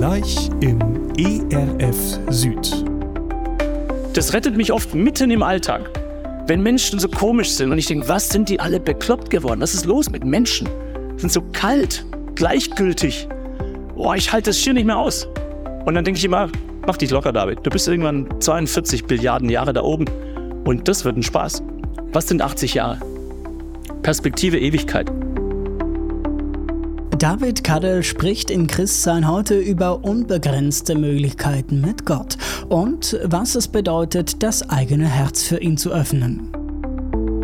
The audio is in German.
Gleich im ERF Süd. Das rettet mich oft mitten im Alltag, wenn Menschen so komisch sind und ich denke, was sind die alle bekloppt geworden? Was ist los mit Menschen? Sind so kalt, gleichgültig. Boah, ich halte das Schier nicht mehr aus. Und dann denke ich immer, mach dich locker, David. Du bist irgendwann 42 Billiarden Jahre da oben und das wird ein Spaß. Was sind 80 Jahre? Perspektive Ewigkeit. David Kaddel spricht in Christsein heute über unbegrenzte Möglichkeiten mit Gott und was es bedeutet, das eigene Herz für ihn zu öffnen.